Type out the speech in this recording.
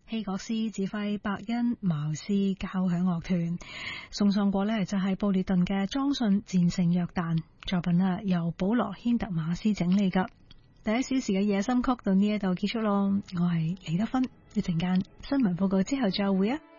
希國斯指揮伯恩茅斯交響樂團，送上過呢就係布列頓嘅莊遜戰勝約旦作品啦，由保羅軒特馬斯整理噶。第一小時嘅夜深曲到呢一度結束咯，我係李德芬，一陣間新聞報告之後再會啊。